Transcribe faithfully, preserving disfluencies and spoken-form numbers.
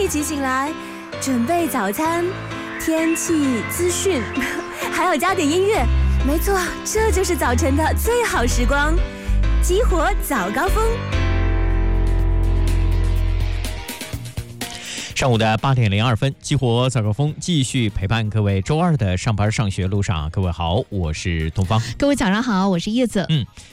一起醒来，准备早餐、天气资讯，还要加点音乐。没错，这就是早晨的最好时光，激活早高峰。 上午的八点零二分，激活早高峰继续陪伴各位周二的上班上学路上。各位好，我是东方。 各位早上好，我是叶子。 嗯，